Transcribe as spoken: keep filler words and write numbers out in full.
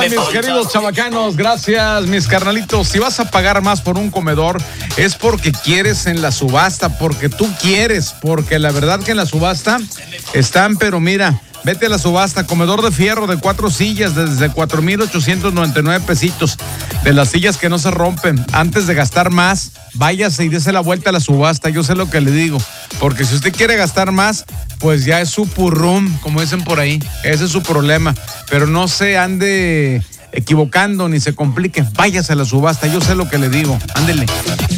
mis queridos chavacanos, gracias, mis carnalitos. Si vas a pagar más por un comedor, es porque quieres en la subasta, porque tú quieres, porque la verdad que en la subasta están, pero mira, vete a la subasta, comedor de fierro de cuatro sillas desde cuatro mil ochocientos noventa y nueve pesitos, de las sillas que no se rompen. Antes de gastar más, váyase y dése la vuelta a la subasta, yo sé lo que le digo, porque si usted quiere gastar más, pues ya es su purrum, como dicen por ahí, ese es su problema, pero no se ande equivocando ni se complique, váyase a la subasta, yo sé lo que le digo, ándele.